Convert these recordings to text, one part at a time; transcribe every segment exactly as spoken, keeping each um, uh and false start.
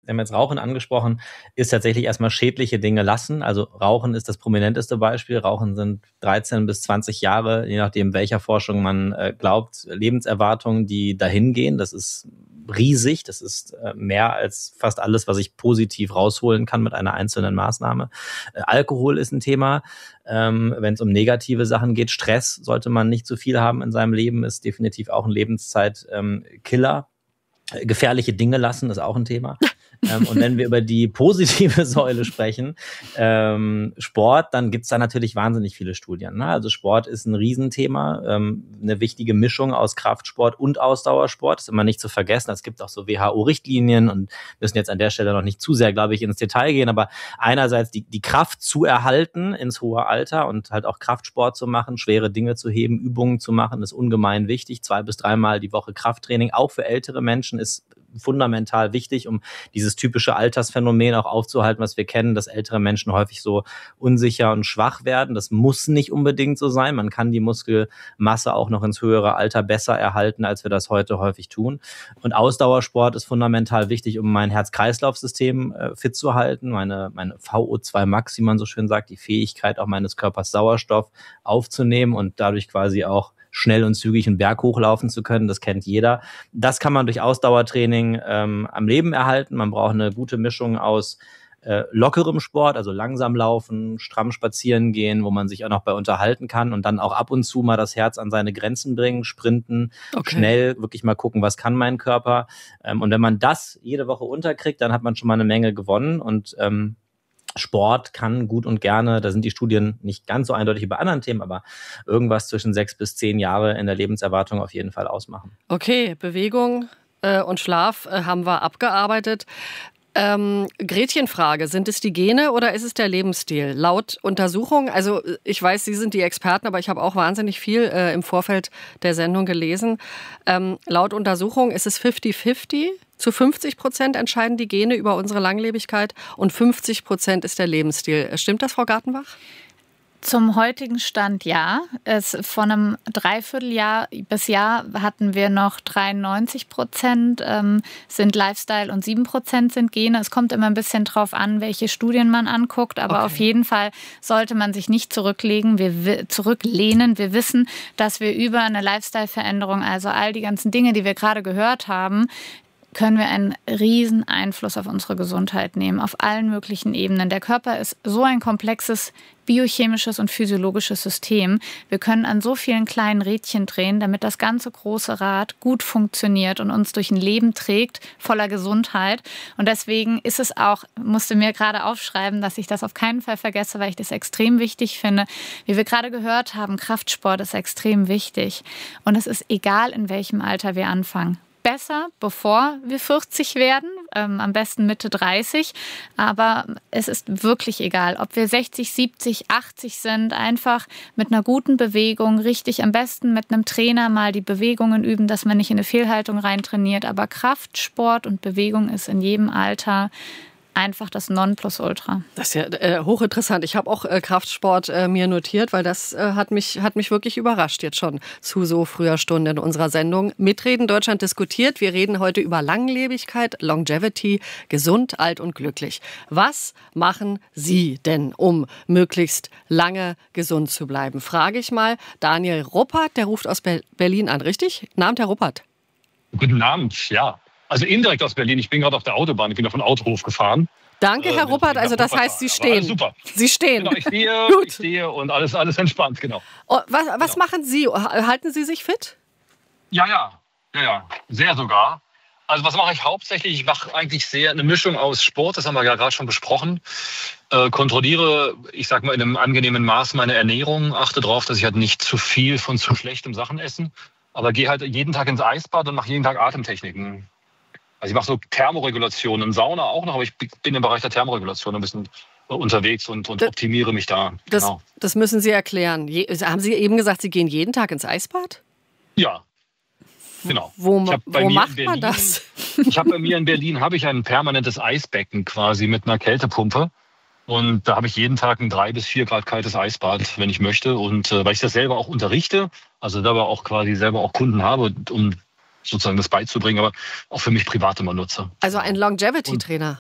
Sie haben jetzt Rauchen angesprochen, ist tatsächlich erstmal schädliche Dinge lassen. Also Rauchen ist das prominenteste Beispiel. Rauchen sind dreizehn bis zwanzig Jahre, je nachdem welcher Forschung man äh, glaubt, Lebenserwartungen, die dahin gehen. Das ist riesig. Das ist äh, mehr als fast alles, was ich positiv rausholen kann mit einer einzelnen Maßnahme. Äh, Alkohol ist ein Thema. Ähm, wenn es um negative Sachen geht, Stress sollte man nicht zu viel haben in seinem Leben, ist definitiv auch ein Lebenszeit-Killer. Ähm, Gefährliche Dinge lassen ist auch ein Thema. ähm, und wenn wir über die positive Säule sprechen, ähm, Sport, dann gibt's da natürlich wahnsinnig viele Studien. Ne? Also Sport ist ein Riesenthema, ähm, eine wichtige Mischung aus Kraftsport und Ausdauersport. Ist immer nicht zu vergessen. Es gibt auch so W H O-Richtlinien und müssen jetzt an der Stelle noch nicht zu sehr, glaube ich, ins Detail gehen. Aber einerseits die, die Kraft zu erhalten ins hohe Alter und halt auch Kraftsport zu machen, schwere Dinge zu heben, Übungen zu machen, ist ungemein wichtig. Zwei bis dreimal die Woche Krafttraining, auch für ältere Menschen, ist fundamental wichtig, um dieses typische Altersphänomen auch aufzuhalten, was wir kennen, dass ältere Menschen häufig so unsicher und schwach werden. Das muss nicht unbedingt so sein. Man kann die Muskelmasse auch noch ins höhere Alter besser erhalten, als wir das heute häufig tun. Und Ausdauersport ist fundamental wichtig, um mein Herz-Kreislauf-System äh, fit zu halten, meine, meine V O zwei Max, wie man so schön sagt, die Fähigkeit auch meines Körpers Sauerstoff aufzunehmen und dadurch quasi auch schnell und zügig einen Berg hochlaufen zu können, das kennt jeder. Das kann man durch Ausdauertraining ähm, am Leben erhalten. Man braucht eine gute Mischung aus äh, lockerem Sport, also langsam laufen, stramm spazieren gehen, wo man sich auch noch bei unterhalten kann und dann auch ab und zu mal das Herz an seine Grenzen bringen, sprinten, okay. Schnell wirklich mal gucken, was kann mein Körper. Ähm, und wenn man das jede Woche unterkriegt, dann hat man schon mal eine Menge gewonnen und ähm, Sport kann gut und gerne, da sind die Studien nicht ganz so eindeutig wie bei anderen Themen, aber irgendwas zwischen sechs bis zehn Jahre in der Lebenserwartung auf jeden Fall ausmachen. Okay, Bewegung äh, und Schlaf äh, haben wir abgearbeitet. Ähm, Gretchenfrage, sind es die Gene oder ist es der Lebensstil? Laut Untersuchung, also ich weiß, Sie sind die Experten, aber ich habe auch wahnsinnig viel äh, im Vorfeld der Sendung gelesen. Ähm, laut Untersuchung ist es fünfzig fünfzig. Zu fünfzig Prozent entscheiden die Gene über unsere Langlebigkeit und fünfzig Prozent ist der Lebensstil. Stimmt das, Frau Gartenbach? Zum heutigen Stand ja. Es, von einem Dreivierteljahr bis Jahr hatten wir noch dreiundneunzig Prozent ähm, sind Lifestyle und sieben Prozent sind Gene. Es kommt immer ein bisschen drauf an, welche Studien man anguckt. Aber okay. Auf jeden Fall sollte man sich nicht zurücklegen, wir, zurücklehnen. Wir wissen, dass wir über eine Lifestyle-Veränderung, also all die ganzen Dinge, die wir gerade gehört haben, können wir einen riesen Einfluss auf unsere Gesundheit nehmen, auf allen möglichen Ebenen. Der Körper ist so ein komplexes biochemisches und physiologisches System. Wir können an so vielen kleinen Rädchen drehen, damit das ganze große Rad gut funktioniert und uns durch ein Leben trägt, voller Gesundheit. Und deswegen ist es auch, musste mir gerade aufschreiben, dass ich das auf keinen Fall vergesse, weil ich das extrem wichtig finde. Wie wir gerade gehört haben, Kraftsport ist extrem wichtig. Und es ist egal, in welchem Alter wir anfangen. Besser, bevor wir vierzig werden, ähm, am besten Mitte dreißig. Aber es ist wirklich egal, ob wir sechzig, siebzig, achtzig sind. Einfach mit einer guten Bewegung, richtig am besten mit einem Trainer mal die Bewegungen üben, dass man nicht in eine Fehlhaltung reintrainiert. Aber Kraft, Sport und Bewegung ist in jedem Alter einfach das Nonplusultra. Das ist ja äh, hochinteressant. Ich habe auch äh, Kraftsport äh, mir notiert, weil das äh, hat mich, hat mich wirklich überrascht jetzt schon zu so früher Stunde in unserer Sendung. Mitreden Deutschland diskutiert. Wir reden heute über Langlebigkeit, Longevity, gesund, alt und glücklich. Was machen Sie denn, um möglichst lange gesund zu bleiben? Frage ich mal Daniel Ruppert, der ruft aus Be- Berlin an, richtig? Abend, Herr Ruppert. Guten Abend, ja. Also indirekt aus Berlin. Ich bin gerade auf der Autobahn. Ich bin auf den Autohof gefahren. Danke, Herr äh, Ruppert. Also das heißt, Sie stehen. Super. Sie stehen. Genau, ich stehe, Gut. ich stehe und alles, alles entspannt, genau. Oh, was was genau. machen Sie? Halten Sie sich fit? Ja, ja, ja, ja, sehr sogar. Also was mache ich hauptsächlich? Ich mache eigentlich sehr eine Mischung aus Sport, das haben wir ja gerade schon besprochen. Äh, kontrolliere, ich sag mal, in einem angenehmen Maß meine Ernährung. Achte darauf, dass ich halt nicht zu viel von zu schlechtem Sachen esse. Aber gehe halt jeden Tag ins Eisbad und mache jeden Tag Atemtechniken. Also ich mache so Thermoregulation, Sauna auch noch, aber ich bin im Bereich der Thermoregulation ein bisschen unterwegs und, und optimiere mich da. Das, genau. das müssen Sie erklären. Je, haben Sie eben gesagt, Sie gehen jeden Tag ins Eisbad? Ja, genau. Wo, wo macht Berlin, man das? Ich habe bei mir in Berlin habe ich ein permanentes Eisbecken quasi mit einer Kältepumpe. Und da habe ich jeden Tag ein drei bis vier Grad kaltes Eisbad, wenn ich möchte. Und äh, weil ich das selber auch unterrichte, also selber auch quasi selber auch Kunden habe, um sozusagen das beizubringen, aber auch für mich privat immer nutze. Also ein Longevity-Trainer.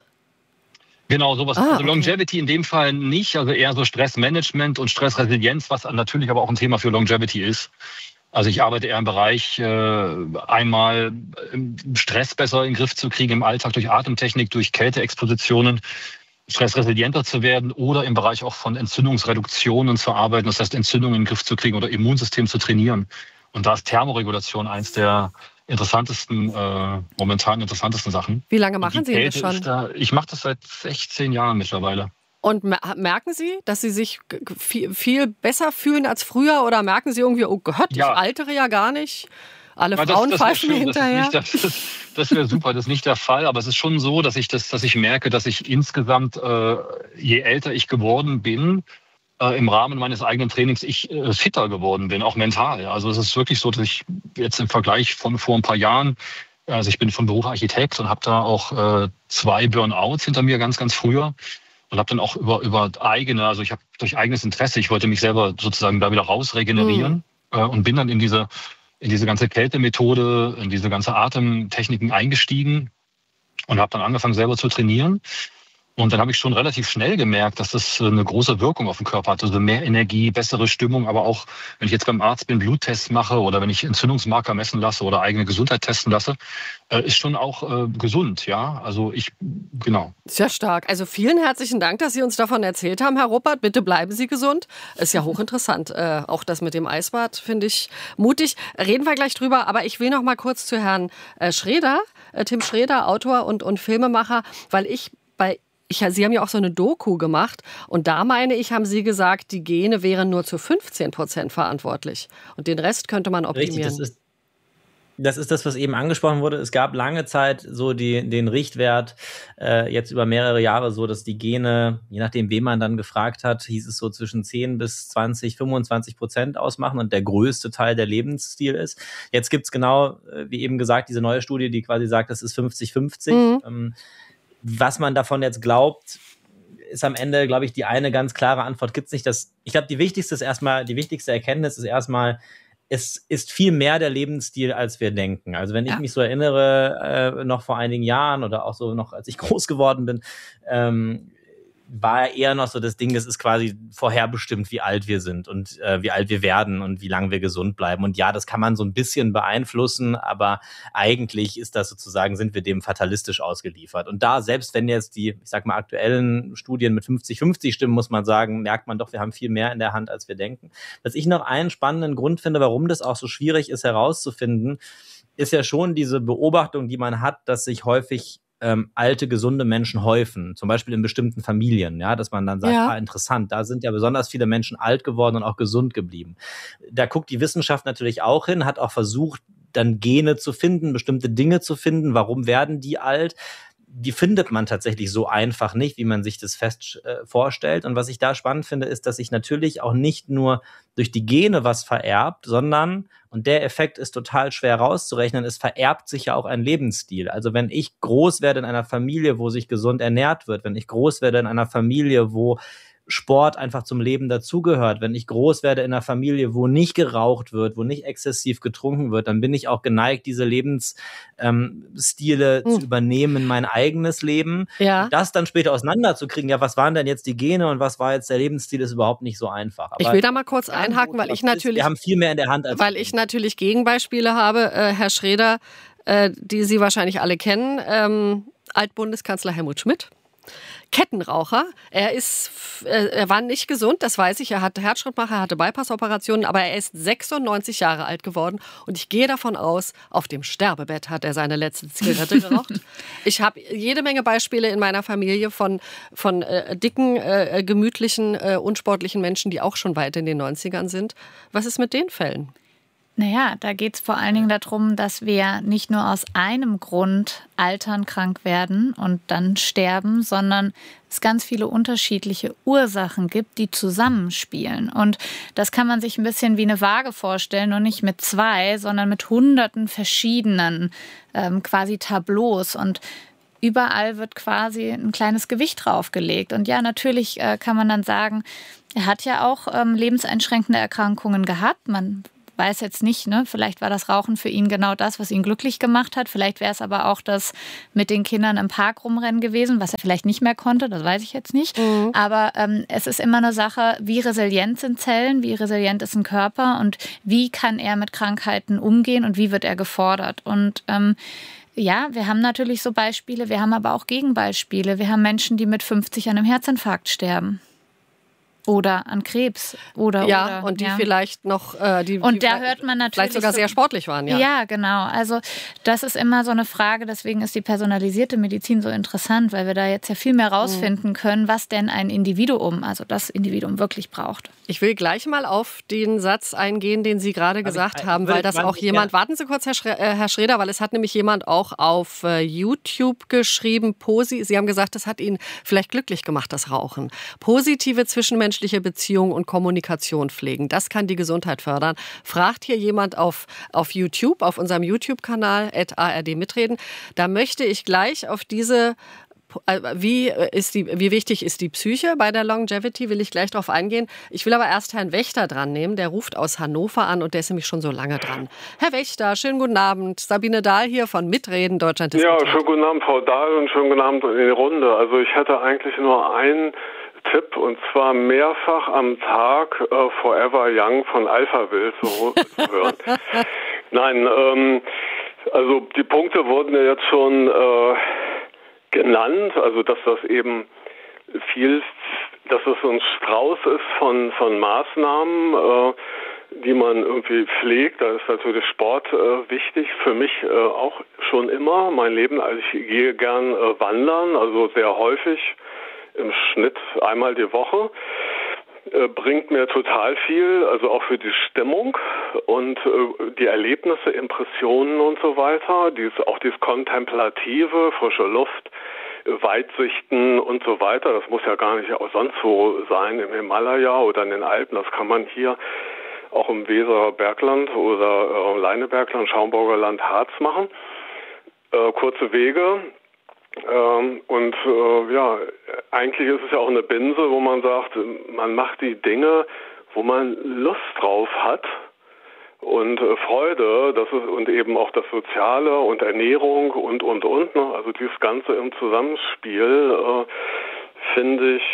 Genau, sowas. Ah, also okay. Longevity in dem Fall nicht, also eher so Stressmanagement und Stressresilienz, was natürlich aber auch ein Thema für Longevity ist. Also ich arbeite eher im Bereich, äh, einmal Stress besser in den Griff zu kriegen im Alltag durch Atemtechnik, durch Kälteexpositionen, stressresilienter zu werden oder im Bereich auch von Entzündungsreduktionen zu arbeiten, das heißt Entzündungen in den Griff zu kriegen oder Immunsystem zu trainieren. Und da ist Thermoregulation eins der interessantesten, äh, momentan interessantesten Sachen. Wie lange machen Sie das schon? Da, ich mache das seit sechzehn Jahren mittlerweile. Und merken Sie, dass Sie sich viel, viel besser fühlen als früher oder merken Sie irgendwie, oh Gott, ja. ich altere ja gar nicht? Alle Ja, Frauen das, das pfeifen mir hinterher. Das, das, das wäre super, das ist nicht der Fall. Aber es ist schon so, dass ich, das, dass ich merke, dass ich insgesamt, äh, je älter ich geworden bin, äh, im Rahmen meines eigenen Trainings, ich äh, fitter geworden bin, auch mental. Also es ist wirklich so, dass ich jetzt im Vergleich von vor ein paar Jahren, also ich bin von Beruf Architekt und habe da auch äh, zwei Burnouts hinter mir ganz, ganz früher. Und habe dann auch über, über eigene, also ich habe durch eigenes Interesse, ich wollte mich selber sozusagen da wieder raus regenerieren mhm. äh, und bin dann in diese, in diese ganze Kältemethode, in diese ganze Atemtechniken eingestiegen und habe dann angefangen selber zu trainieren. Und dann habe ich schon relativ schnell gemerkt, dass das eine große Wirkung auf den Körper hat. Also mehr Energie, bessere Stimmung, aber auch, wenn ich jetzt beim Arzt bin, Bluttests mache oder wenn ich Entzündungsmarker messen lasse oder eigene Gesundheit testen lasse, ist schon auch äh, gesund, ja. Also ich, genau. Sehr stark. Also vielen herzlichen Dank, dass Sie uns davon erzählt haben, Herr Ruppert. Bitte bleiben Sie gesund. Ist ja hochinteressant. Äh, auch das mit dem Eisbad finde ich mutig. Reden wir gleich drüber. Aber ich will noch mal kurz zu Herrn äh, Schreder, äh, Tim Schreder, Autor und, und Filmemacher, weil ich bei Ich, Sie haben ja auch so eine Doku gemacht und da, meine ich, haben Sie gesagt, die Gene wären nur zu fünfzehn Prozent verantwortlich und den Rest könnte man optimieren. Richtig, das ist, das ist das, was eben angesprochen wurde. Es gab lange Zeit so die, den Richtwert, äh, jetzt über mehrere Jahre so, dass die Gene, je nachdem, wen man dann gefragt hat, hieß es so zwischen zehn bis zwanzig, fünfundzwanzig Prozent ausmachen und der größte Teil der Lebensstil ist. Jetzt gibt's genau, wie eben gesagt, diese neue Studie, die quasi sagt, das ist fünfzig fünfzig. Mhm. Ähm, Was man davon jetzt glaubt, ist am Ende, glaube ich, die eine ganz klare Antwort gibt's nicht. Das, ich glaube, die wichtigste ist erstmal, die wichtigste Erkenntnis ist erstmal, es ist viel mehr der Lebensstil, als wir denken. Also wenn ich ja. mich so erinnere, äh, noch vor einigen Jahren oder auch so noch, als ich groß geworden bin, ähm, war eher noch so das Ding, es ist quasi vorherbestimmt, wie alt wir sind und äh, wie alt wir werden und wie lange wir gesund bleiben. Und ja, das kann man so ein bisschen beeinflussen, aber eigentlich ist das sozusagen, sind wir dem fatalistisch ausgeliefert. Und da, selbst wenn jetzt die, ich sag mal, aktuellen Studien mit fünfzig fünfzig stimmen, muss man sagen, merkt man doch, wir haben viel mehr in der Hand, als wir denken. Was ich noch einen spannenden Grund finde, warum das auch so schwierig ist herauszufinden, ist ja schon diese Beobachtung, die man hat, dass sich häufig Ähm, alte, gesunde Menschen häufen, zum Beispiel in bestimmten Familien, ja, dass man dann sagt, ja. ah, interessant, da sind ja besonders viele Menschen alt geworden und auch gesund geblieben. Da guckt die Wissenschaft natürlich auch hin, hat auch versucht, dann Gene zu finden, bestimmte Dinge zu finden, warum werden die alt? Die findet man tatsächlich so einfach nicht, wie man sich das fest äh, vorstellt. Und was ich da spannend finde, ist, dass sich natürlich auch nicht nur durch die Gene was vererbt, sondern, und der Effekt ist total schwer rauszurechnen, es vererbt sich ja auch ein Lebensstil. Also wenn ich groß werde in einer Familie, wo sich gesund ernährt wird, wenn ich groß werde in einer Familie, wo Sport einfach zum Leben dazugehört, wenn ich groß werde in einer Familie, wo nicht geraucht wird, wo nicht exzessiv getrunken wird, dann bin ich auch geneigt, diese Lebensstile ähm, hm. zu übernehmen in mein eigenes Leben. Ja. Und das dann später auseinanderzukriegen, ja, was waren denn jetzt die Gene und was war jetzt der Lebensstil, ist überhaupt nicht so einfach. Aber ich will da mal kurz einhaken, weil ich natürlich... Wir haben viel mehr in der Hand als... Weil ich natürlich Gegenbeispiele habe, äh, Herr Schreder, äh, die Sie wahrscheinlich alle kennen, ähm, Altbundeskanzler Helmut Schmidt. Kettenraucher. Er ist, äh, er war nicht gesund, das weiß ich. Er hatte Herzschrittmacher, er hatte Bypass-Operationen, aber er ist sechsundneunzig Jahre alt geworden und ich gehe davon aus, auf dem Sterbebett hat er seine letzte Zigarette geraucht. Ich habe jede Menge Beispiele in meiner Familie von, von äh, dicken, äh, gemütlichen, äh, unsportlichen Menschen, die auch schon weit in den neunzigern sind. Was ist mit den Fällen? Naja, da geht es vor allen Dingen darum, dass wir nicht nur aus einem Grund altern, krank werden und dann sterben, sondern es ganz viele unterschiedliche Ursachen gibt, die zusammenspielen. Und das kann man sich ein bisschen wie eine Waage vorstellen und nicht mit zwei, sondern mit hunderten verschiedenen ähm, quasi Tableaus. Und überall wird quasi ein kleines Gewicht draufgelegt. Und ja, natürlich äh, kann man dann sagen, er hat ja auch ähm, lebenseinschränkende Erkrankungen gehabt. Man weiß jetzt nicht, ne? Vielleicht war das Rauchen für ihn genau das, was ihn glücklich gemacht hat. Vielleicht wäre es aber auch das mit den Kindern im Park rumrennen gewesen, was er vielleicht nicht mehr konnte, das weiß ich jetzt nicht. Mhm. Aber ähm, es ist immer eine Sache, wie resilient sind Zellen, wie resilient ist ein Körper und wie kann er mit Krankheiten umgehen und wie wird er gefordert. Und ähm, ja, wir haben natürlich so Beispiele, wir haben aber auch Gegenbeispiele. Wir haben Menschen, die mit fünfzig an einem Herzinfarkt sterben. Oder an Krebs. Oder, ja, oder, und die ja. vielleicht noch, äh, die, und die da hört man natürlich vielleicht sogar so, sehr sportlich waren. Ja. ja, genau. Also das ist immer so eine Frage, deswegen ist die personalisierte Medizin so interessant, weil wir da jetzt ja viel mehr rausfinden können, was denn ein Individuum, also das Individuum wirklich braucht. Ich will gleich mal auf den Satz eingehen, den Sie gerade gesagt ich, haben, weil das auch jemand, ja. warten Sie kurz, Herr, Schre äh, Herr Schreder, weil es hat nämlich jemand auch auf äh, YouTube geschrieben, Posi Sie haben gesagt, das hat Ihnen vielleicht glücklich gemacht, das Rauchen. Positive zwischenmenschliche Beziehungen und Kommunikation pflegen, das kann die Gesundheit fördern. Fragt hier jemand auf, auf YouTube, auf unserem YouTube-Kanal, at A R D mitreden, da möchte ich gleich auf diese Wie, ist die, wie wichtig ist die Psyche bei der Longevity, will ich gleich drauf eingehen. Ich will aber erst Herrn Wächter dran nehmen, der ruft aus Hannover an und der ist nämlich schon so lange dran. Herr Wächter, schönen guten Abend. Sabine Dahl hier von Mitreden, Deutschland diskutiert. Ja, schönen guten Abend, Frau Dahl, und schönen guten Abend in die Runde. Also ich hätte eigentlich nur einen Tipp, und zwar mehrfach am Tag äh, Forever Young von Alphaville zu, zu hören. Nein, ähm, also die Punkte wurden ja jetzt schon äh, genannt, also dass das eben viel, dass es so ein Strauß ist von, von Maßnahmen, äh, die man irgendwie pflegt. Da ist natürlich Sport äh, wichtig, für mich äh, auch schon immer, mein Leben, also ich gehe gern äh, wandern, also sehr häufig, im Schnitt einmal die Woche. Äh, bringt mir total viel, also auch für die Stimmung und äh, die Erlebnisse, Impressionen und so weiter, dies, auch dieses Kontemplative, frische Luft, Weitsichten und so weiter, das muss ja gar nicht auch sonst so sein im Himalaya oder in den Alpen, das kann man hier auch im Weserer Bergland oder äh, Leinebergland, Schaumburger Land, Harz machen. Äh, kurze Wege. Ähm, und äh, ja, eigentlich ist es ja auch eine Binse, wo man sagt, man macht die Dinge, wo man Lust drauf hat und äh, Freude, das ist, und eben auch das Soziale und Ernährung und, und, und, ne? Also dieses Ganze im Zusammenspiel, äh, finde ich,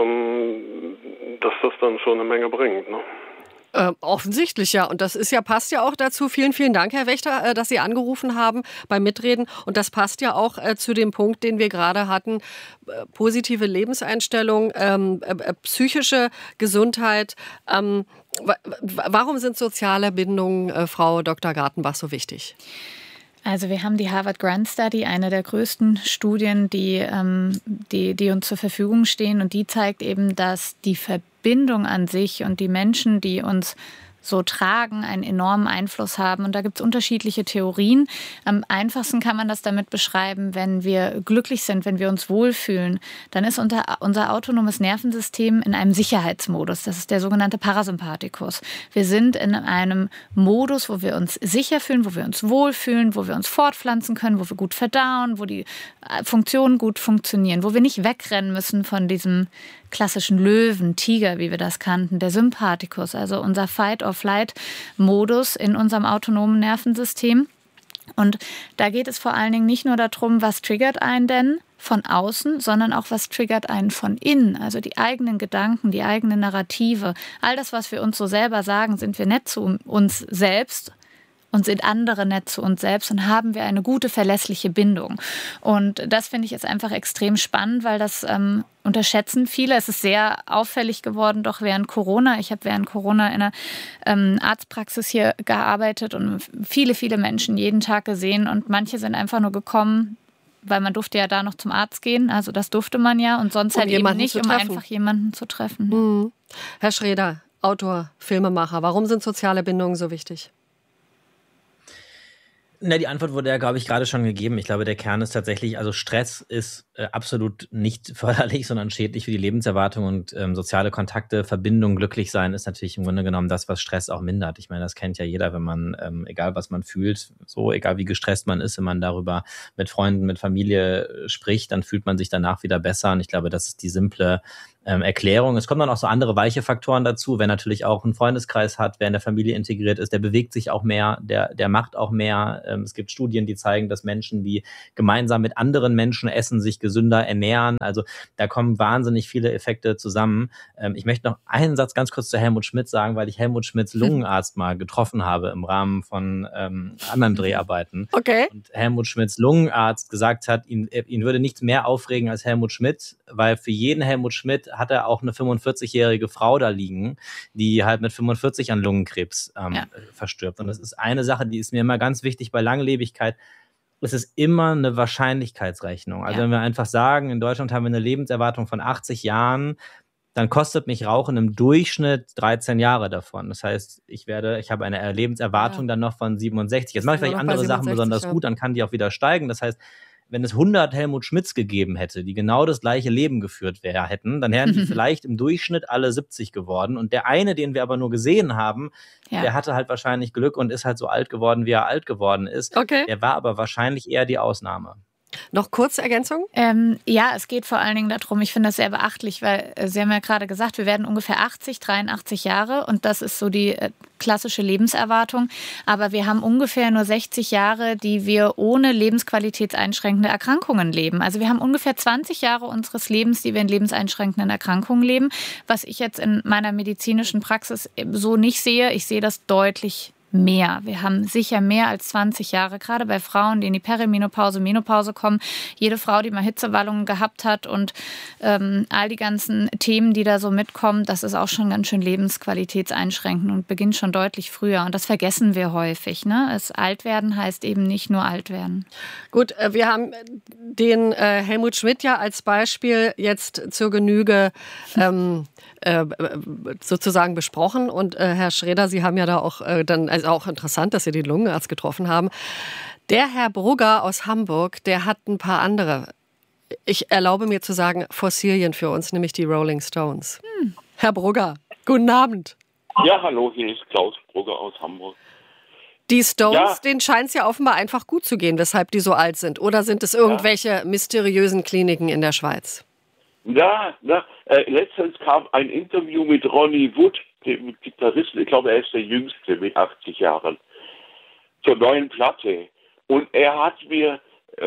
ähm, dass das dann schon eine Menge bringt, ne? Äh, offensichtlich, ja. Und das ist ja, passt ja auch dazu. Vielen, vielen Dank, Herr Wächter, äh, dass Sie angerufen haben beim Mitreden. Und das passt ja auch äh, zu dem Punkt, den wir gerade hatten. Äh, positive Lebenseinstellung, ähm, äh, psychische Gesundheit. Ähm, warum sind soziale Bindungen, äh, Frau Doktor Gartenbach, so wichtig? Also wir haben die Harvard Grant Study, eine der größten Studien, die, ähm, die, die uns zur Verfügung stehen. Und die zeigt eben, dass die Verbindung an sich und die Menschen, die uns so tragen, einen enormen Einfluss haben. Und da gibt es unterschiedliche Theorien. Am einfachsten kann man das damit beschreiben, wenn wir glücklich sind, wenn wir uns wohlfühlen, dann ist unser, unser autonomes Nervensystem in einem Sicherheitsmodus. Das ist der sogenannte Parasympathikus. Wir sind in einem Modus, wo wir uns sicher fühlen, wo wir uns wohlfühlen, wo wir uns fortpflanzen können, wo wir gut verdauen, wo die Funktionen gut funktionieren, wo wir nicht wegrennen müssen von diesem klassischen Löwen, Tiger, wie wir das kannten, der Sympathikus, also unser Fight-or-Flight-Modus in unserem autonomen Nervensystem. Und da geht es vor allen Dingen nicht nur darum, was triggert einen denn von außen, sondern auch, was triggert einen von innen, also die eigenen Gedanken, die eigene Narrative. All das, was wir uns so selber sagen, sind wir nett zu uns selbst und sind andere nett zu uns selbst und haben wir eine gute, verlässliche Bindung. Und das finde ich jetzt einfach extrem spannend, weil das ähm, unterschätzen viele. Es ist sehr auffällig geworden, doch während Corona. Ich habe während Corona in einer ähm, Arztpraxis hier gearbeitet und viele, viele Menschen jeden Tag gesehen. Und manche sind einfach nur gekommen, weil man durfte ja da noch zum Arzt gehen. Also das durfte man ja. Und sonst um halt eben nicht, um einfach jemanden zu treffen. Mhm. Herr Schreder, Autor, Filmemacher, warum sind soziale Bindungen so wichtig? Na, die Antwort wurde ja, glaube ich, gerade schon gegeben. Ich glaube, der Kern ist tatsächlich, also Stress ist äh, absolut nicht förderlich, sondern schädlich für die Lebenserwartung und ähm, soziale Kontakte, Verbindung, glücklich sein ist natürlich im Grunde genommen das, was Stress auch mindert. Ich meine, das kennt ja jeder, wenn man, ähm, egal was man fühlt, so egal wie gestresst man ist, wenn man darüber mit Freunden, mit Familie äh, spricht, dann fühlt man sich danach wieder besser. Und ich glaube, das ist die simple ähm, Erklärung. Es kommen dann auch so andere weiche Faktoren dazu. Wer natürlich auch einen Freundeskreis hat, wer in der Familie integriert ist, der bewegt sich auch mehr, der, der macht auch mehr. Ähm, es gibt Studien, die zeigen, dass Menschen, die gemeinsam mit anderen Menschen essen, sich gesünder ernähren. Also da kommen wahnsinnig viele Effekte zusammen. Ähm, ich möchte noch einen Satz ganz kurz zu Helmut Schmidt sagen, weil ich Helmut Schmidts Lungenarzt mal getroffen habe im Rahmen von ähm, anderen Dreharbeiten. Okay. Und Helmut Schmidts Lungenarzt gesagt hat, ihn, ihn würde nichts mehr aufregen als Helmut Schmidt, weil für jeden Helmut Schmidt hat er auch eine fünfundvierzigjährige Frau da liegen, die halt mit fünfundvierzig an Lungenkrebs ähm, ja. verstirbt. Und das ist eine Sache, die ist mir immer ganz wichtig bei Langlebigkeit. Es ist immer eine Wahrscheinlichkeitsrechnung. Also ja. wenn wir einfach sagen, in Deutschland haben wir eine Lebenserwartung von achtzig Jahren, dann kostet mich Rauchen im Durchschnitt dreizehn Jahre davon. Das heißt, ich werde, ich habe eine Lebenserwartung ja. dann noch von siebenundsechzig. Jetzt mache ich vielleicht andere Sachen besonders ja. gut, dann kann die auch wieder steigen. Das heißt, wenn es hundert Helmut Schmidts gegeben hätte, die genau das gleiche Leben geführt wär, hätten, dann wären die vielleicht im Durchschnitt alle siebzig geworden. Und der eine, den wir aber nur gesehen haben, ja. der hatte halt wahrscheinlich Glück und ist halt so alt geworden, wie er alt geworden ist. Okay. Der war aber wahrscheinlich eher die Ausnahme. Noch kurze Ergänzung? Ähm, ja, es geht vor allen Dingen darum, ich finde das sehr beachtlich, weil äh, Sie haben ja gerade gesagt, wir werden ungefähr achtzig, dreiundachtzig Jahre und das ist so die äh, klassische Lebenserwartung. Aber wir haben ungefähr nur sechzig Jahre, die wir ohne lebensqualitätseinschränkende Erkrankungen leben. Also wir haben ungefähr zwanzig Jahre unseres Lebens, die wir in lebenseinschränkenden Erkrankungen leben, was ich jetzt in meiner medizinischen Praxis so nicht sehe. Ich sehe das deutlich mehr. Wir haben sicher mehr als zwanzig Jahre, gerade bei Frauen, die in die Perimenopause, Menopause kommen. Jede Frau, die mal Hitzewallungen gehabt hat und ähm, all die ganzen Themen, die da so mitkommen, das ist auch schon ganz schön lebensqualitätseinschränkend und beginnt schon deutlich früher. Und das vergessen wir häufig. Ne? Es Altwerden heißt eben nicht nur alt werden. Gut, wir haben den äh, Helmut Schmidt ja als Beispiel jetzt zur Genüge ähm, äh, sozusagen besprochen. Und äh, Herr Schroeder, Sie haben ja da auch äh, dann, also auch interessant, dass Sie den Lungenarzt getroffen haben. Der Herr Brugger aus Hamburg, der hat ein paar andere, ich erlaube mir zu sagen, Fossilien für uns, nämlich die Rolling Stones. Hm. Herr Brugger, guten Abend. Ja, hallo, hier ist Klaus Brugger aus Hamburg. Die Stones, ja. denen scheint es ja offenbar einfach gut zu gehen, weshalb die so alt sind. Oder sind es irgendwelche ja. mysteriösen Kliniken in der Schweiz? Ja, na, äh, letztens kam ein Interview mit Ronnie Wood, dem Gitarristen, ich glaube, er ist der Jüngste mit achtzig Jahren, zur neuen Platte. Und er hat mir, äh,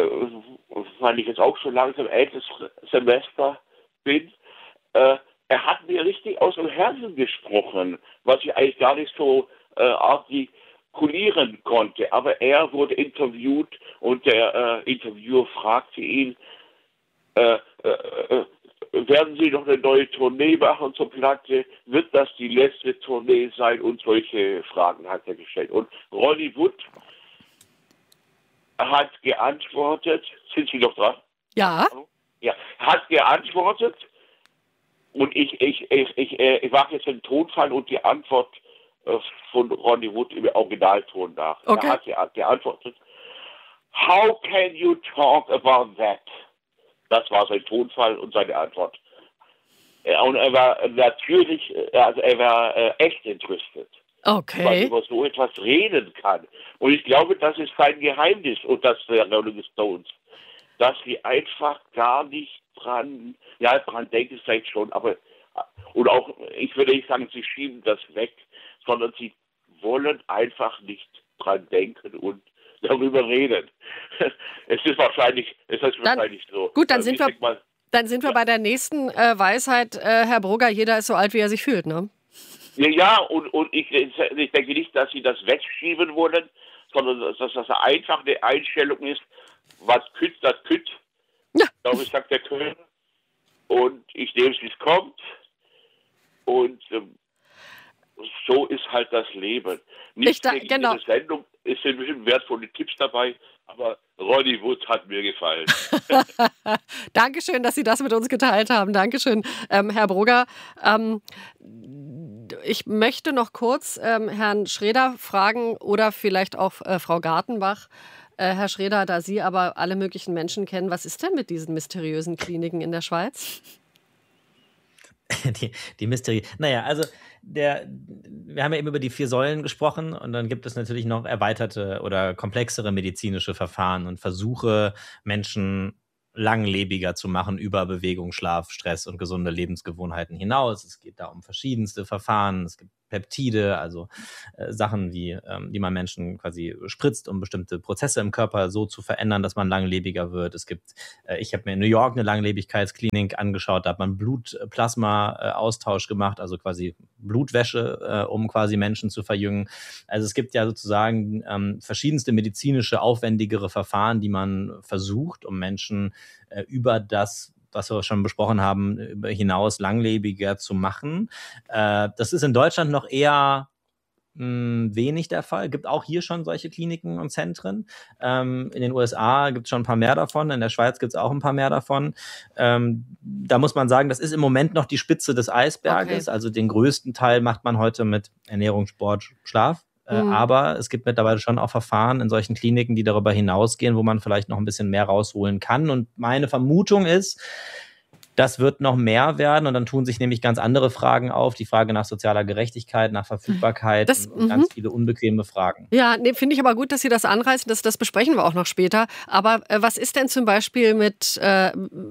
weil ich jetzt auch schon langsam älteres Semester bin, äh, er hat mir richtig aus dem Herzen gesprochen, was ich eigentlich gar nicht so äh, artikulieren konnte. Aber er wurde interviewt und der äh, Interviewer fragte ihn, äh, äh, äh, werden Sie noch eine neue Tournee machen zur Platte? Wird das die letzte Tournee sein? Und solche Fragen hat er gestellt. Und Ronnie Wood hat geantwortet, sind Sie noch dran? Ja. Ja, hat geantwortet und ich, ich, ich, ich, ich mache jetzt den Tonfall und die Antwort von Ronnie Wood im Originalton nach. Okay. Er hat geantwortet, how can you talk about that? Das war sein Tonfall und seine Antwort. Und er war natürlich, also er war äh, echt entrüstet. Okay. Weil man über so etwas reden kann. Und ich glaube, das ist sein Geheimnis und das der Rolling Stones. Dass sie einfach gar nicht dran, ja, dran denken vielleicht schon, aber, und auch, ich würde nicht sagen, sie schieben das weg, sondern sie wollen einfach nicht dran denken und darüber reden. Es ist wahrscheinlich, es ist dann, wahrscheinlich so. Gut, dann also sind wir, mal, dann sind wir ja. bei der nächsten äh, Weisheit, äh, Herr Brugger, jeder ist so alt, wie er sich fühlt, ne? Ja, ja und, und ich, ich denke nicht, dass sie das wegschieben wollen, sondern dass das einfach eine Einstellung ist, was kütt, das kütt. Ja. Glaube ich, sagt der Köln. Und ich nehme es, wie es kommt. Und ähm, so ist halt das Leben. Nicht da, gegen genau. diese Sendung, es sind bestimmt wertvolle Tipps dabei, aber Ronnie Wood hat mir gefallen. Dankeschön, dass Sie das mit uns geteilt haben. Dankeschön, ähm, Herr Brugger. Ähm, ich möchte noch kurz ähm, Herrn Schreder fragen oder vielleicht auch äh, Frau Gartenbach. Äh, Herr Schreder, da Sie aber alle möglichen Menschen kennen, was ist denn mit diesen mysteriösen Kliniken in der Schweiz? Die, die Mysterie. Naja, also der, wir haben ja eben über die vier Säulen gesprochen und dann gibt es natürlich noch erweiterte oder komplexere medizinische Verfahren und Versuche, Menschen langlebiger zu machen über Bewegung, Schlaf, Stress und gesunde Lebensgewohnheiten hinaus. Es geht da um verschiedenste Verfahren. Es gibt Peptide, also äh, Sachen, wie, ähm, die man Menschen quasi spritzt, um bestimmte Prozesse im Körper so zu verändern, dass man langlebiger wird. Es gibt, äh, ich habe mir in New York eine Langlebigkeitsklinik angeschaut, da hat man Blutplasma-Austausch gemacht, also quasi Blutwäsche, äh, um quasi Menschen zu verjüngen. Also es gibt ja sozusagen ähm, verschiedenste medizinische, aufwendigere Verfahren, die man versucht, um Menschen äh, über das, was wir schon besprochen haben, hinaus langlebiger zu machen. Äh, das ist in Deutschland noch eher mh, wenig der Fall. Es gibt auch hier schon solche Kliniken und Zentren. Ähm, in den U S A gibt es schon ein paar mehr davon. In der Schweiz gibt es auch ein paar mehr davon. Ähm, da muss man sagen, das ist im Moment noch die Spitze des Eisberges. Okay. Also den größten Teil macht man heute mit Ernährung, Sport, Schlaf. Äh, mhm. Aber es gibt mittlerweile schon auch Verfahren in solchen Kliniken, die darüber hinausgehen, wo man vielleicht noch ein bisschen mehr rausholen kann. Und meine Vermutung ist, das wird noch mehr werden und dann tun sich nämlich ganz andere Fragen auf. Die Frage nach sozialer Gerechtigkeit, nach Verfügbarkeit das, und ganz viele unbequeme Fragen. Ja, nee, finde ich aber gut, dass Sie das anreißen. Das, das besprechen wir auch noch später. Aber äh, was ist denn zum Beispiel mit äh,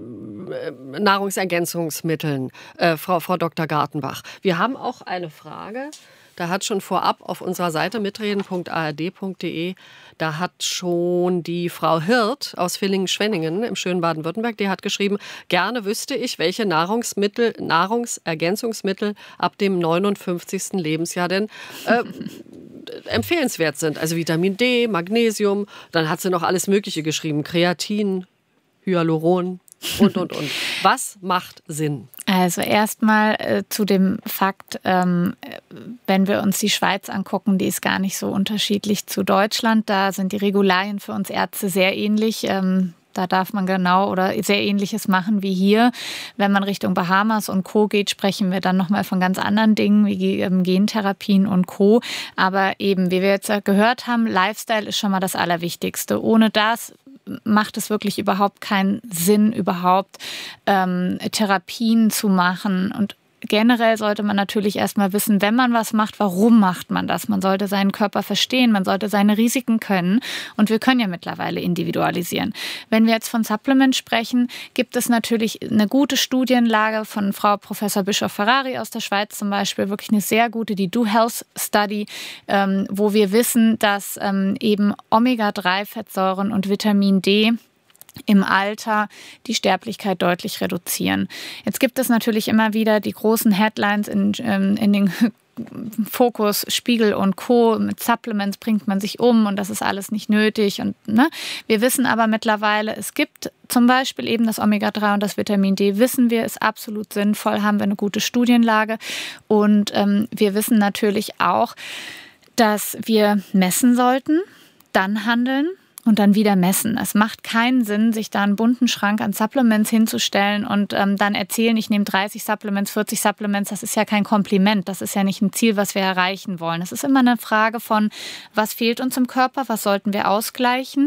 Nahrungsergänzungsmitteln, äh, Frau, Frau Doktor Gartenbach? Wir haben auch eine Frage. Da hat schon vorab auf unserer Seite mitreden punkt a r d punkt d e, da hat schon die Frau Hirt aus Villingen-Schwenningen im schönen Baden-Württemberg, die hat geschrieben, gerne wüsste ich, welche Nahrungsmittel, Nahrungsergänzungsmittel ab dem neunundfünfzigsten Lebensjahr denn äh, empfehlenswert sind. Also Vitamin D, Magnesium, dann hat sie noch alles Mögliche geschrieben, Kreatin, Hyaluron. Und, und, und. Was macht Sinn? Also erstmal äh, zu dem Fakt, ähm, wenn wir uns die Schweiz angucken, die ist gar nicht so unterschiedlich zu Deutschland. Da sind die Regularien für uns Ärzte sehr ähnlich. Ähm, da darf man genau oder sehr Ähnliches machen wie hier. Wenn man Richtung Bahamas und Co. geht, sprechen wir dann nochmal von ganz anderen Dingen wie ähm, Gentherapien und Co. Aber eben, wie wir jetzt gehört haben, Lifestyle ist schon mal das Allerwichtigste. Ohne das macht es wirklich überhaupt keinen Sinn, überhaupt ähm, Therapien zu machen. Und generell sollte man natürlich erstmal wissen, wenn man was macht, warum macht man das? Man sollte seinen Körper verstehen, man sollte seine Risiken können. Und wir können ja mittlerweile individualisieren. Wenn wir jetzt von Supplements sprechen, gibt es natürlich eine gute Studienlage von Frau Professor Bischoff-Ferrari aus der Schweiz zum Beispiel, wirklich eine sehr gute, die Do Health Study, ähm, wo wir wissen, dass ähm, eben Omega drei Fettsäuren und Vitamin D im Alter die Sterblichkeit deutlich reduzieren. Jetzt gibt es natürlich immer wieder die großen Headlines in, in den Fokus, Spiegel und Co. Mit Supplements bringt man sich um und das ist alles nicht nötig. Und, ne? Wir wissen aber mittlerweile, es gibt zum Beispiel eben das Omega drei und das Vitamin D, wissen wir, ist absolut sinnvoll, haben wir eine gute Studienlage. Und ähm, wir wissen natürlich auch, dass wir messen sollten, dann handeln und dann wieder messen. Es macht keinen Sinn, sich da einen bunten Schrank an Supplements hinzustellen und ähm, dann erzählen, ich nehme dreißig Supplements, vierzig Supplements. Das ist ja kein Kompliment. Das ist ja nicht ein Ziel, was wir erreichen wollen. Es ist immer eine Frage von, was fehlt uns im Körper, was sollten wir ausgleichen?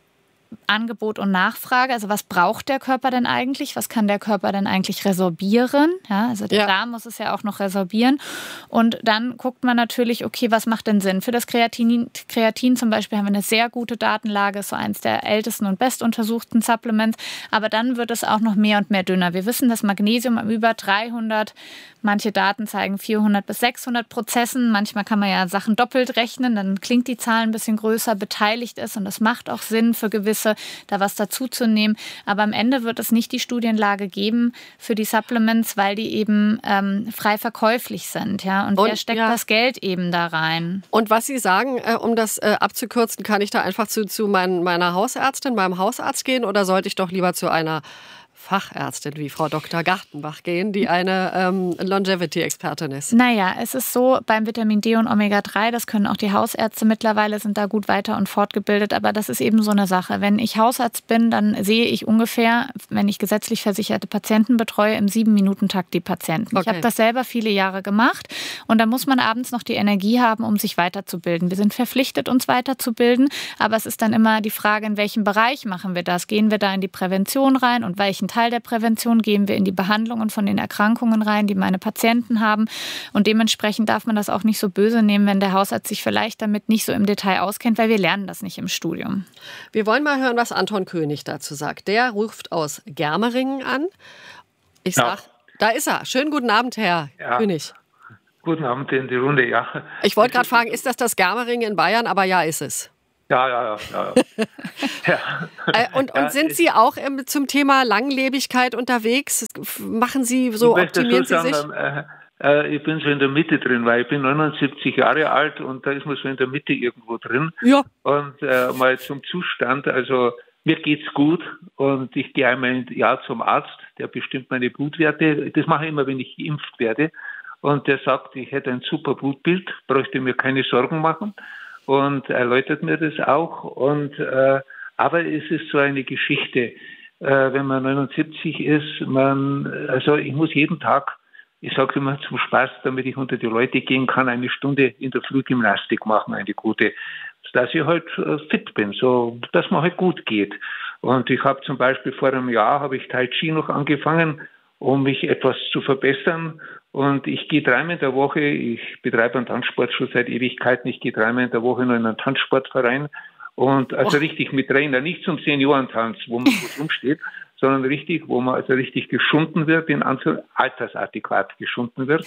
Angebot und Nachfrage, also was braucht der Körper denn eigentlich? Was kann der Körper denn eigentlich resorbieren? Ja, also der ja. Darm muss es ja auch noch resorbieren. Und dann guckt man natürlich, okay, was macht denn Sinn? Für das Kreatin, Kreatin zum Beispiel haben wir eine sehr gute Datenlage, ist so eins der ältesten und bestuntersuchten Supplements. Aber dann wird es auch noch mehr und mehr dünner. Wir wissen, dass Magnesium über dreihundert, manche Daten zeigen vierhundert bis sechshundert Prozessen. Manchmal kann man ja Sachen doppelt rechnen, dann klingt die Zahl ein bisschen größer, beteiligt ist. Und das macht auch Sinn für gewisse, da was dazuzunehmen. Aber am Ende wird es nicht die Studienlage geben für die Supplements, weil die eben ähm, frei verkäuflich sind. Ja? Und, und wer steckt ja. das Geld eben da rein? Und was Sie sagen, äh, um das äh, abzukürzen, kann ich da einfach zu, zu mein, meiner Hausärztin, meinem Hausarzt gehen oder sollte ich doch lieber zu einer Fachärztin wie Frau Doktor Gartenbach gehen, die eine ähm, Longevity-Expertin ist? Naja, es ist so, beim Vitamin D und Omega drei, das können auch die Hausärzte mittlerweile, sind da gut weiter und fortgebildet, aber das ist eben so eine Sache. Wenn ich Hausarzt bin, dann sehe ich ungefähr, wenn ich gesetzlich versicherte Patienten betreue, im Sieben-Minuten-Takt die Patienten. Okay. Ich habe das selber viele Jahre gemacht und da muss man abends noch die Energie haben, um sich weiterzubilden. Wir sind verpflichtet, uns weiterzubilden, aber es ist dann immer die Frage, in welchem Bereich machen wir das? Gehen wir da in die Prävention rein und welchen Teil der Prävention gehen wir in die Behandlungen von den Erkrankungen rein, die meine Patienten haben. Und dementsprechend darf man das auch nicht so böse nehmen, wenn der Hausarzt sich vielleicht damit nicht so im Detail auskennt, weil wir lernen das nicht im Studium. Wir wollen mal hören, was Anton König dazu sagt. Der ruft aus Germeringen an. Ich sag, ja. Da ist er. Schönen guten Abend, Herr ja. König. Guten Abend in die Runde, ja. Ich wollte gerade fragen, ist das das Germeringen in Bayern? Aber ja, ist es. Ja, ja, ja. ja, ja. ja. Und, und sind Sie auch ähm, zum Thema Langlebigkeit unterwegs? Machen Sie so, optimieren Sie sich? Äh, äh, ich bin so in der Mitte drin, weil ich bin neunundsiebzig Jahre alt und da ist man so in der Mitte irgendwo drin. Ja. Und äh, mal zum Zustand, also mir geht's gut und ich gehe einmal im Jahr zum Arzt, der bestimmt meine Blutwerte. Das mache ich immer, wenn ich geimpft werde. Und der sagt, ich hätte ein super Blutbild, bräuchte mir keine Sorgen machen. Und erläutert mir das auch. Und äh, aber es ist so eine Geschichte, äh, wenn man neunundsiebzig ist, man, also ich muss jeden Tag, ich sage immer zum Spaß, damit ich unter die Leute gehen kann, eine Stunde in der Früh Gymnastik machen, eine gute, dass ich halt äh, fit bin, so dass man halt gut geht. Und ich habe zum Beispiel vor einem Jahr habe ich Tai Chi noch angefangen, um mich etwas zu verbessern. Und ich gehe dreimal in der Woche, ich betreibe einen Tanzsport schon seit Ewigkeiten, ich gehe dreimal in der Woche noch in einen Tanzsportverein und also oh. richtig mit Trainer, nicht zum Seniorentanz, wo man gut rumsteht, sondern richtig, wo man also richtig geschunden wird, in Anführungszeichen altersadäquat geschunden wird.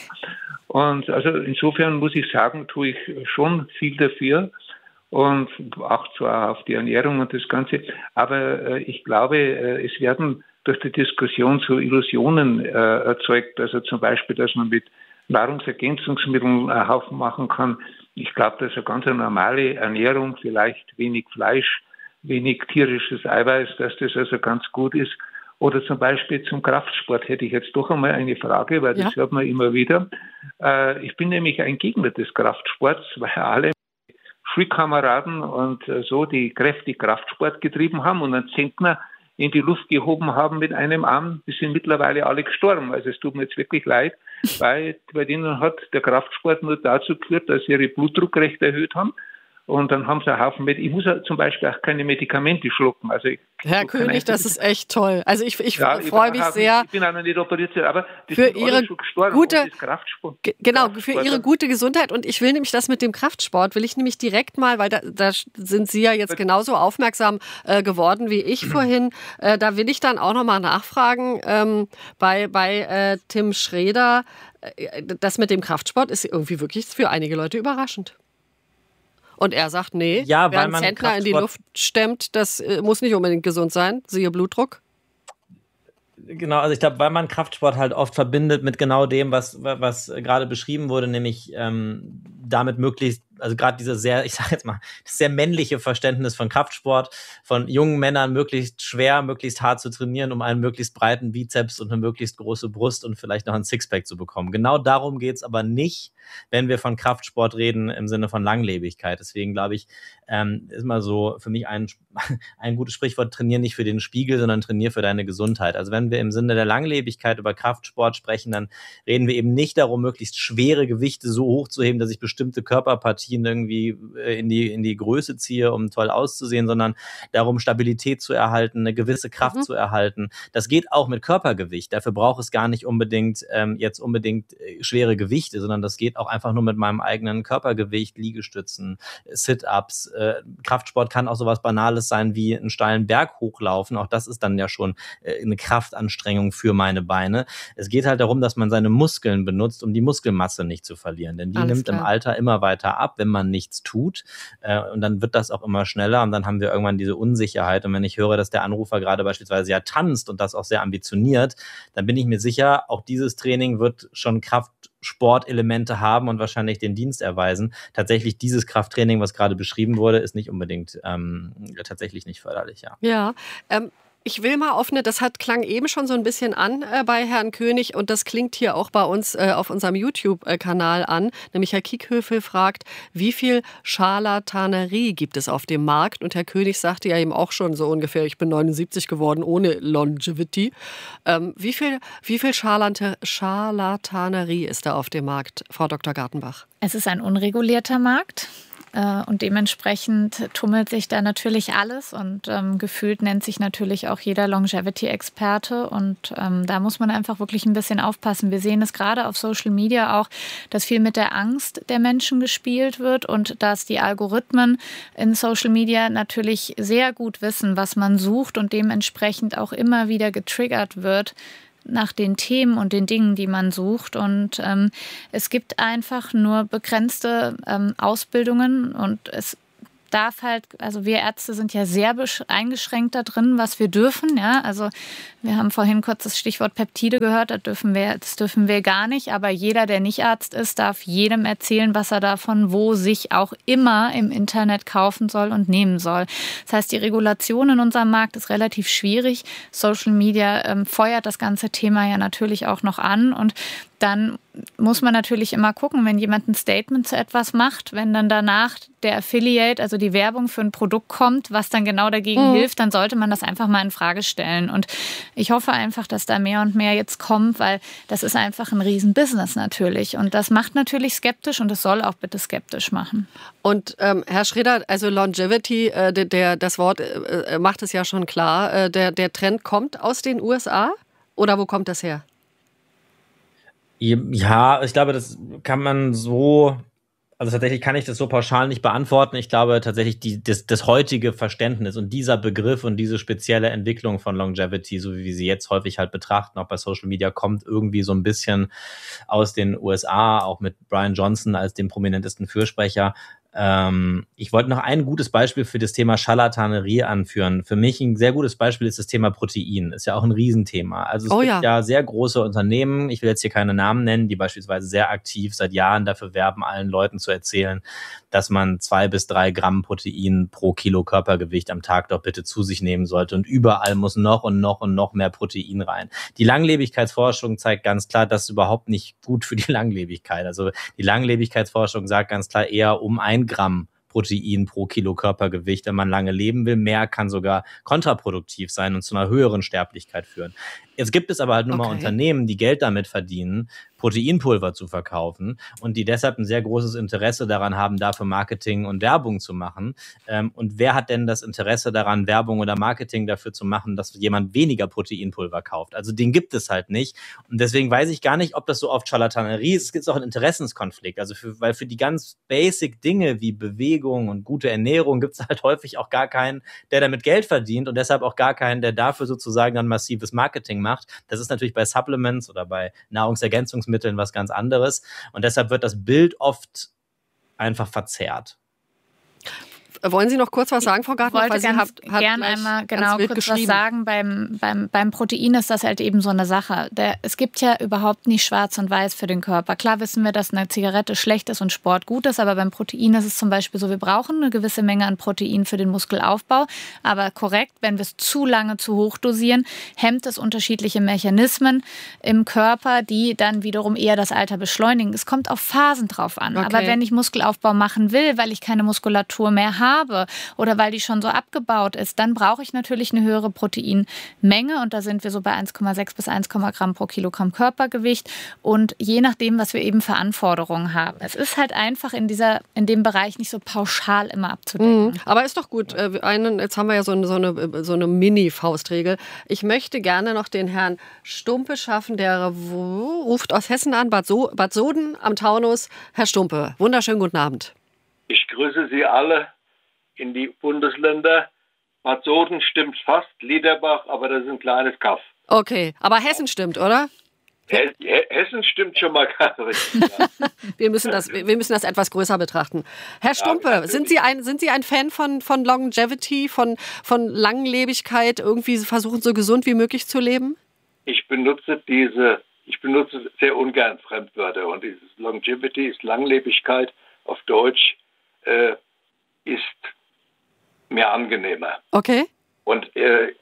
Und also insofern muss ich sagen, tue ich schon viel dafür und auch zwar auf die Ernährung und das Ganze, aber äh, ich glaube, äh, es werden durch die Diskussion so Illusionen äh, erzeugt, also zum Beispiel, dass man mit Nahrungsergänzungsmitteln einen Haufen machen kann. Ich glaube, dass eine ganz normale Ernährung, vielleicht wenig Fleisch, wenig tierisches Eiweiß, dass das also ganz gut ist. Oder zum Beispiel zum Kraftsport hätte ich jetzt doch einmal eine Frage, weil das ja. hört man immer wieder. Äh, ich bin nämlich ein Gegner des Kraftsports, weil alle Schulkameraden und äh, so, die kräftig Kraftsport getrieben haben und einen Zentner in die Luft gehoben haben mit einem Arm, die sind mittlerweile alle gestorben. Also es tut mir jetzt wirklich leid, weil bei denen hat der Kraftsport nur dazu geführt, dass sie ihre Blutdruck recht erhöht haben. Und dann haben sie einen Haufen mit. Ich muss ja zum Beispiel auch keine Medikamente schlucken. Also ich, Herr so König, das ist echt toll. Also ich, ich ja, freue mich sehr. Ich bin auch noch nicht operiert, aber die für sind ihre alle schon gestorben. Gute, Kraftsport, genau, Kraftsport. Für Ihre gute Gesundheit. Und ich will nämlich das mit dem Kraftsport, will ich nämlich direkt mal, weil da, da sind Sie ja jetzt genauso aufmerksam äh, geworden wie ich vorhin. Äh, da will ich dann auch nochmal nachfragen ähm, bei, bei äh, Tim Schreder. Äh, das mit dem Kraftsport ist irgendwie wirklich für einige Leute überraschend. Und er sagt, nee, ja, wer einen Zentner in die Luft stemmt, das äh, muss nicht unbedingt gesund sein, siehe Blutdruck. Genau, also ich glaube, weil man Kraftsport halt oft verbindet mit genau dem, was, was gerade beschrieben wurde, nämlich ähm, damit möglichst, also gerade diese sehr, ich sage jetzt mal, das sehr männliche Verständnis von Kraftsport, von jungen Männern möglichst schwer, möglichst hart zu trainieren, um einen möglichst breiten Bizeps und eine möglichst große Brust und vielleicht noch ein Sixpack zu bekommen. Genau darum geht's aber nicht, wenn wir von Kraftsport reden im Sinne von Langlebigkeit. Deswegen glaube ich, ähm, ist mal so für mich ein, ein gutes Sprichwort, trainier nicht für den Spiegel, sondern trainier für deine Gesundheit. Also wenn wir im Sinne der Langlebigkeit über Kraftsport sprechen, dann reden wir eben nicht darum, möglichst schwere Gewichte so hoch zu heben, dass ich bestimmte Körperpartien irgendwie in die, in die Größe ziehe, um toll auszusehen, sondern darum, Stabilität zu erhalten, eine gewisse Kraft mhm. zu erhalten. Das geht auch mit Körpergewicht. Dafür braucht es gar nicht unbedingt ähm, jetzt unbedingt äh, schwere Gewichte, sondern das geht auch einfach nur mit meinem eigenen Körpergewicht, Liegestützen, Sit-Ups. Äh, Kraftsport kann auch sowas Banales sein wie einen steilen Berg hochlaufen. Auch das ist dann ja schon äh, eine Kraftanstrengung für meine Beine. Es geht halt darum, dass man seine Muskeln benutzt, um die Muskelmasse nicht zu verlieren. Denn die Alles nimmt klar. im Alter immer weiter ab, wenn man nichts tut. Äh, und dann wird das auch immer schneller und dann haben wir irgendwann diese Unsicherheit. Und wenn ich höre, dass der Anrufer gerade beispielsweise ja tanzt und das auch sehr ambitioniert, dann bin ich mir sicher, auch dieses Training wird schon Kraftsportelemente haben und wahrscheinlich den Dienst erweisen. Tatsächlich dieses Krafttraining, was gerade beschrieben wurde, ist nicht unbedingt ähm, tatsächlich nicht förderlich. Ja, ja ähm Ich will mal offene, das hat klang eben schon so ein bisschen an äh, bei Herrn König und das klingt hier auch bei uns äh, auf unserem YouTube-Kanal an. Nämlich Herr Kiekhöfel fragt, wie viel Scharlatanerie gibt es auf dem Markt? Und Herr König sagte ja eben auch schon so ungefähr, ich bin neunundsiebzig geworden ohne Longevity. Ähm, wie viel, wie viel Scharlate, Scharlatanerie ist da auf dem Markt, Frau Doktor Gartenbach? Es ist ein unregulierter Markt. Und dementsprechend tummelt sich da natürlich alles und ähm, gefühlt nennt sich natürlich auch jeder Longevity-Experte und ähm, da muss man einfach wirklich ein bisschen aufpassen. Wir sehen es gerade auf Social Media auch, dass viel mit der Angst der Menschen gespielt wird und dass die Algorithmen in Social Media natürlich sehr gut wissen, was man sucht und dementsprechend auch immer wieder getriggert wird nach den Themen und den Dingen, die man sucht. Und ähm, es gibt einfach nur begrenzte ähm, Ausbildungen und es darf halt, also wir Ärzte sind ja sehr eingeschränkt da drin, was wir dürfen. Ja, also wir haben vorhin kurz das Stichwort Peptide gehört, das dürfen wir, das dürfen wir gar nicht. Aber jeder, der nicht Arzt ist, darf jedem erzählen, was er davon wo sich auch immer im Internet kaufen soll und nehmen soll. Das heißt, die Regulation in unserem Markt ist relativ schwierig. Social Media ähm, feuert das ganze Thema ja natürlich auch noch an und dann muss man natürlich immer gucken, wenn jemand ein Statement zu etwas macht, wenn dann danach der Affiliate, also die Werbung für ein Produkt kommt, was dann genau dagegen mhm. hilft, dann sollte man das einfach mal in Frage stellen. Und ich hoffe einfach, dass da mehr und mehr jetzt kommt, weil das ist einfach ein Riesenbusiness natürlich. Und das macht natürlich skeptisch und das soll auch bitte skeptisch machen. Und ähm, Herr Schreder, also Longevity, äh, der, der, das Wort äh, macht es ja schon klar, äh, der, der Trend kommt aus den U S A oder wo kommt das her? Ja, ich glaube, das kann man so, also tatsächlich kann ich das so pauschal nicht beantworten. Ich glaube tatsächlich, die, das, das heutige Verständnis und dieser Begriff und diese spezielle Entwicklung von Longevity, so wie wir sie jetzt häufig halt betrachten, auch bei Social Media, kommt irgendwie so ein bisschen aus den U S A, auch mit Brian Johnson als dem prominentesten Fürsprecher. Ähm, ich wollte noch ein gutes Beispiel für das Thema Scharlatanerie anführen. Für mich ein sehr gutes Beispiel ist das Thema Protein. Ist ja auch ein Riesenthema. Also es oh, gibt ja. ja sehr große Unternehmen, ich will jetzt hier keine Namen nennen, die beispielsweise sehr aktiv seit Jahren dafür werben, allen Leuten zu erzählen, dass man zwei bis drei Gramm Protein pro Kilo Körpergewicht am Tag doch bitte zu sich nehmen sollte. Und überall muss noch und noch und noch mehr Protein rein. Die Langlebigkeitsforschung zeigt ganz klar, das ist überhaupt nicht gut für die Langlebigkeit. Also die Langlebigkeitsforschung sagt ganz klar eher um ein Gramm Protein pro Kilo Körpergewicht, wenn man lange leben will. Mehr kann sogar kontraproduktiv sein und zu einer höheren Sterblichkeit führen. Jetzt gibt es aber halt nur okay. mal Unternehmen, die Geld damit verdienen, Proteinpulver zu verkaufen und die deshalb ein sehr großes Interesse daran haben, dafür Marketing und Werbung zu machen. Und wer hat denn das Interesse daran, Werbung oder Marketing dafür zu machen, dass jemand weniger Proteinpulver kauft? Also den gibt es halt nicht. Und deswegen weiß ich gar nicht, ob das so oft Scharlatanerie ist. Es gibt auch einen Interessenskonflikt. Also für, weil für die ganz basic Dinge wie Bewegung und gute Ernährung gibt es halt häufig auch gar keinen, der damit Geld verdient und deshalb auch gar keinen, der dafür sozusagen dann massives Marketing macht. Das ist natürlich bei Supplements oder bei Nahrungsergänzungsmitteln was ganz anderes. Und deshalb wird das Bild oft einfach verzerrt. Wollen Sie noch kurz was sagen, Frau Gartner? Ich wollte ganz gern einmal genau kurz was sagen. Beim, beim, beim Protein ist das halt eben so eine Sache. Der, es gibt ja überhaupt nicht schwarz und weiß für den Körper. Klar wissen wir, dass eine Zigarette schlecht ist und Sport gut ist, aber beim Protein ist es zum Beispiel so, wir brauchen eine gewisse Menge an Protein für den Muskelaufbau. Aber korrekt, wenn wir es zu lange zu hoch dosieren, hemmt es unterschiedliche Mechanismen im Körper, die dann wiederum eher das Alter beschleunigen. Es kommt auf Phasen drauf an. Okay. Aber wenn ich Muskelaufbau machen will, weil ich keine Muskulatur mehr habe, habe oder weil die schon so abgebaut ist, dann brauche ich natürlich eine höhere Proteinmenge und da sind wir so bei eins Komma sechs bis eins Gramm pro Kilogramm Körpergewicht und je nachdem, was wir eben für Anforderungen haben. Es ist halt einfach in dieser, in dem Bereich nicht so pauschal immer abzudecken. Mhm. Aber ist doch gut. Einen, jetzt haben wir ja so eine, so eine, so eine Mini-Faustregel. Ich möchte gerne noch den Herrn Stumpe schaffen, der wo, ruft aus Hessen an, Bad, so Bad Soden am Taunus. Herr Stumpe, wunderschönen guten Abend. Ich grüße Sie alle in die Bundesländer. Bad Soden stimmt fast, Liederbach, aber das ist ein kleines Kaff. Okay, aber Hessen stimmt, oder? He- Hessen stimmt schon mal ganz richtig. Ja. wir, müssen das, wir müssen das etwas größer betrachten. Herr Stumpe, ja, sind Sie ein, sind Sie ein Fan von, von Longevity, von, von Langlebigkeit, irgendwie versuchen, so gesund wie möglich zu leben? Ich benutze diese, ich benutze sehr ungern Fremdwörter und dieses Longevity ist Langlebigkeit auf Deutsch, äh, ist mir angenehmer. Okay. Und äh,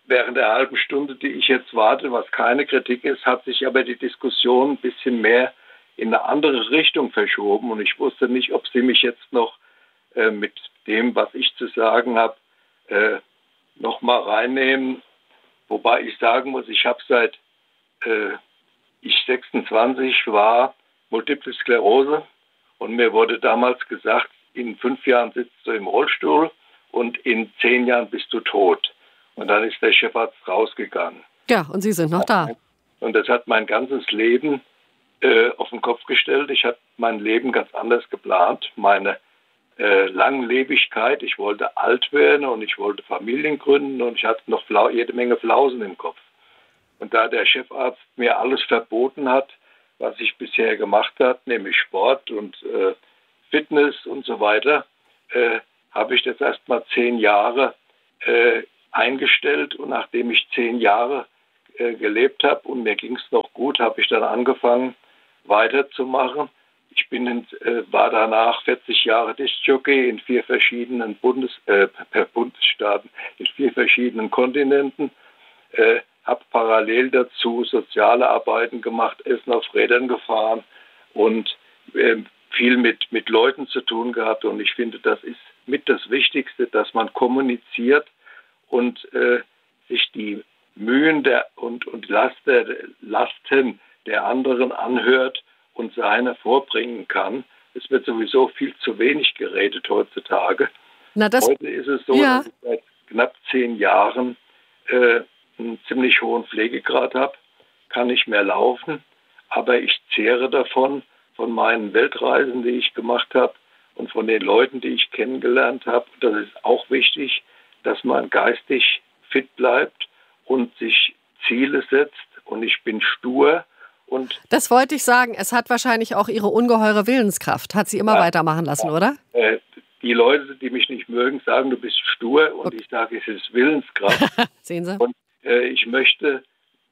während der halben Stunde, die ich jetzt warte, was keine Kritik ist, hat sich aber die Diskussion ein bisschen mehr in eine andere Richtung verschoben. Und ich wusste nicht, ob Sie mich jetzt noch äh, mit dem, was ich zu sagen habe, äh, noch mal reinnehmen. Wobei ich sagen muss, ich habe seit äh, ich sechsundzwanzig war Multiple Sklerose und mir wurde damals gesagt, in fünf Jahren sitzt du im Rollstuhl und in zehn Jahren bist du tot. Und dann ist der Chefarzt rausgegangen. Ja, und Sie sind noch da. Und das hat mein ganzes Leben äh, auf den Kopf gestellt. Ich habe mein Leben ganz anders geplant. Meine äh, Langlebigkeit, ich wollte alt werden und ich wollte Familien gründen und ich hatte noch Flau- jede Menge Flausen im Kopf. Und da der Chefarzt mir alles verboten hat, was ich bisher gemacht habe, nämlich Sport und äh, Fitness und so weiter, äh, habe ich das erst mal zehn Jahre äh, eingestellt. Und nachdem ich zehn Jahre äh, gelebt habe und mir ging es noch gut, habe ich dann angefangen weiterzumachen. Ich bin in, äh, war danach vierzig Jahre Diskjockey in vier verschiedenen Bundes, äh, per Bundesstaaten, in vier verschiedenen Kontinenten. Äh, habe parallel dazu soziale Arbeiten gemacht, Essen auf Rädern gefahren und äh, viel mit, mit Leuten zu tun gehabt. Und ich finde, das ist mit das Wichtigste, dass man kommuniziert und äh, sich die Mühen der, und, und Laster, Lasten der anderen anhört und seine vorbringen kann. Es wird sowieso viel zu wenig geredet heutzutage. Na, das, Heute ist es so, ja. dass ich seit knapp zehn Jahren äh, einen ziemlich hohen Pflegegrad habe, kann nicht mehr laufen, aber ich zehre davon, von meinen Weltreisen, die ich gemacht habe und von den Leuten, die ich kennengelernt habe. Das ist auch wichtig, dass man geistig fit bleibt und sich Ziele setzt und ich bin stur. Und das wollte ich sagen, es hat wahrscheinlich auch Ihre ungeheure Willenskraft, hat Sie immer ja, weitermachen lassen, ja. oder? Äh, die Leute, die mich nicht mögen, sagen, du bist stur und okay. ich sage, es ist Willenskraft. Sehen Sie? Und äh, ich möchte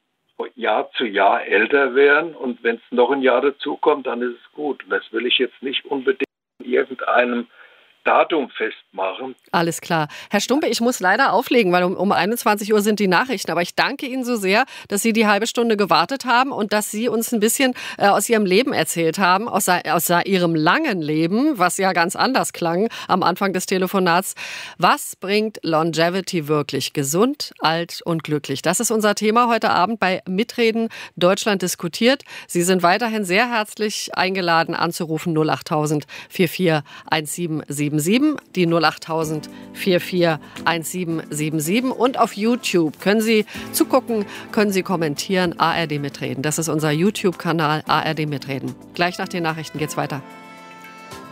Jahr zu Jahr älter werden und wenn es noch ein Jahr dazukommt, dann ist es gut. Und das will ich jetzt nicht unbedingt in irgendeinem Datum festmachen. Alles klar. Herr Stumpe, ich muss leider auflegen, weil um, um einundzwanzig Uhr sind die Nachrichten. Aber ich danke Ihnen so sehr, dass Sie die halbe Stunde gewartet haben und dass Sie uns ein bisschen äh, aus Ihrem Leben erzählt haben, aus, aus Ihrem langen Leben, was ja ganz anders klang am Anfang des Telefonats. Was bringt Longevity wirklich? Gesund, alt und glücklich. Das ist unser Thema heute Abend bei Mitreden Deutschland diskutiert. Sie sind weiterhin sehr herzlich eingeladen, anzurufen null achttausend vierundvierzig siebzehn sieben, die null achttausend vierundvierzig siebzehn siebenundsiebzig und auf YouTube können Sie zugucken, können Sie kommentieren, A R D Mitreden. Das ist unser YouTube-Kanal A R D Mitreden. Gleich nach den Nachrichten geht's weiter.